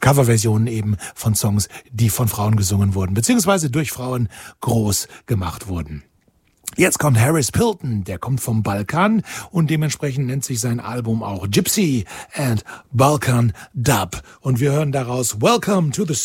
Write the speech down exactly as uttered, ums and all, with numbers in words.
Coverversionen eben von Songs, die von Frauen gesungen wurden, beziehungsweise durch Frauen groß gemacht wurden. Jetzt kommt Harris Pilton, der kommt vom Balkan und dementsprechend nennt sich sein Album auch Gypsy and Balkan Dub. Und wir hören daraus Welcome to the